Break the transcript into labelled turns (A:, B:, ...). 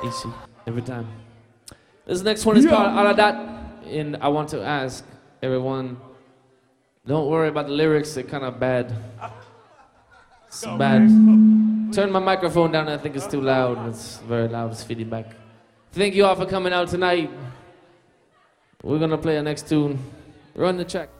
A: Easy. Every time. This next one is called All of That. And I want to ask everyone, don't worry about the lyrics, they're kind of bad. It's bad. Turn my microphone down, I think it's too loud. It's very loud, it's feeding back. Thank you all for coming out tonight. We're gonna play our next tune. Run the track.